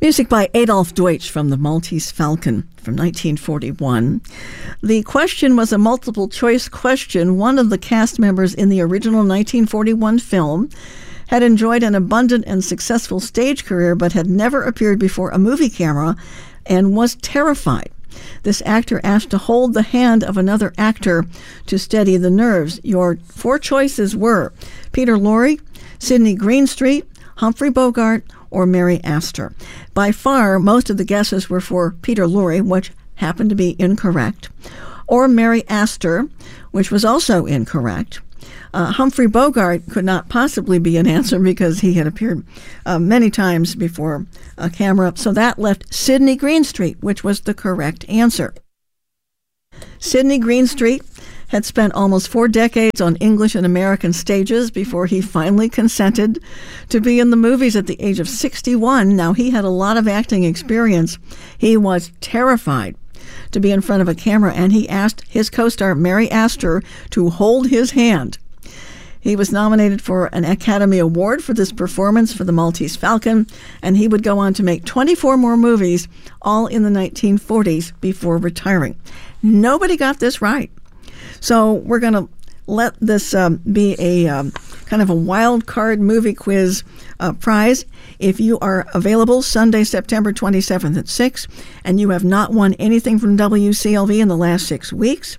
Music by Adolf Deutsch from the Maltese Falcon from 1941. The question was a multiple choice question. One of the cast members in the original 1941 film had enjoyed an abundant and successful stage career but had never appeared before a movie camera and was terrified. This actor asked to hold the hand of another actor to steady the nerves. Your four choices were Peter Lorre, Sidney Greenstreet, Humphrey Bogart, or Mary Astor. By far, most of the guesses were for Peter Lorre, which happened to be incorrect, or Mary Astor, which was also incorrect. Humphrey Bogart could not possibly be an answer because he had appeared many times before a camera, so that left Sidney Greenstreet, which was the correct answer. Sidney Greenstreet had spent almost 4 decades on English and American stages before he finally consented to be in the movies at the age of 61. Now, he had a lot of acting experience. He was terrified to be in front of a camera, and he asked his co-star Mary Astor to hold his hand. He was nominated for an Academy Award for this performance for the Maltese Falcon, and he would go on to make 24 more movies, all in the 1940s, before retiring. Nobody got this right. So we're going to let this be a kind of a wild card movie quiz prize. If you are available Sunday, September 27th at 6, and you have not won anything from WCLV in the last 6 weeks,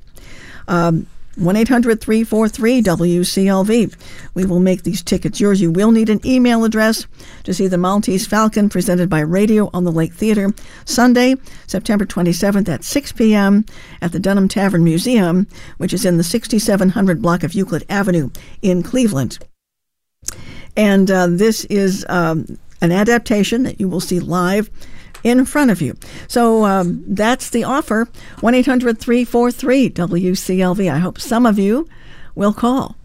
1-800-343-WCLV. We will make these tickets yours. You will need an email address to see the Maltese Falcon presented by Radio on the Lake Theater Sunday, September 27th at 6 p.m. at the Dunham Tavern Museum, which is in the 6700 block of Euclid Avenue in Cleveland. And this is an adaptation that you will see live in front of you. So that's the offer, 1-800-343-WCLV. I hope some of you will call.